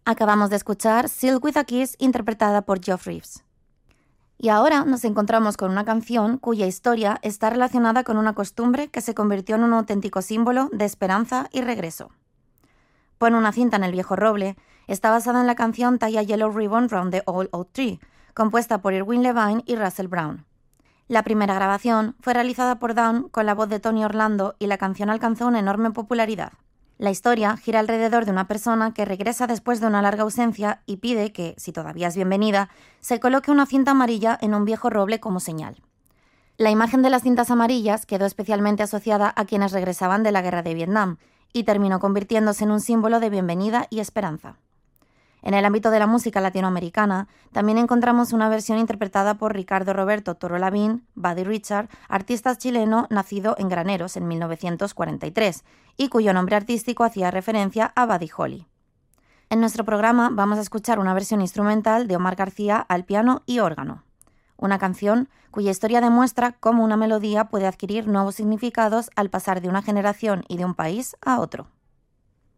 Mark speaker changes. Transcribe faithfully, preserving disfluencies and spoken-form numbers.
Speaker 1: Acabamos de escuchar Sealed with a Kiss, interpretada por Geoff Reeves. Y ahora nos encontramos con una canción cuya historia está relacionada con una costumbre que se convirtió en un auténtico símbolo de esperanza y regreso. Pon una cinta en el viejo roble está basada en la canción Tie a Yellow Ribbon Round the Old Oak Tree, compuesta por Irwin Levine y Russell Brown. La primera grabación fue realizada por Dawn con la voz de Tony Orlando y la canción alcanzó una enorme popularidad. La historia gira alrededor de una persona que regresa después de una larga ausencia y pide que, si todavía es bienvenida, se coloque una cinta amarilla en un viejo roble como señal. La imagen de las cintas amarillas quedó especialmente asociada a quienes regresaban de la guerra de Vietnam y terminó convirtiéndose en un símbolo de bienvenida y esperanza. En el ámbito de la música latinoamericana, también encontramos una versión interpretada por Ricardo Roberto Toro Lavín, Buddy Richard, artista chileno nacido en Graneros en mil novecientos cuarenta y tres, y cuyo nombre artístico hacía referencia a Buddy Holly. En nuestro programa vamos a escuchar una versión instrumental de Omar García al piano y órgano, una canción cuya historia demuestra cómo una melodía puede adquirir nuevos significados al pasar de una generación y de un país a otro.